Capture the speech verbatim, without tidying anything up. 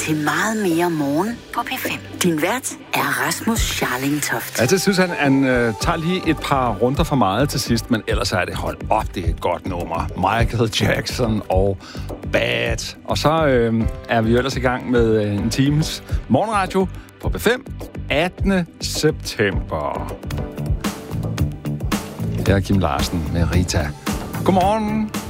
til meget mere morgen på P fem. Din vært er Rasmus Scharling-Toft. Altså, jeg synes, han, han øh, tager lige et par runder for meget til sidst, men ellers er det, hold op, det er et godt nummer. Michael Jackson og Bad. Og så øh, er vi jo ellers i gang med øh, en times morgenradio på P fem attende september. Det er Kim Larsen med Rita. Godmorgen.